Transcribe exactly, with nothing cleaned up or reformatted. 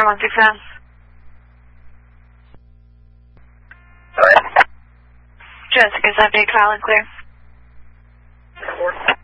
Air one six seven. Jessica, seven eight, Kyle and clear. Four.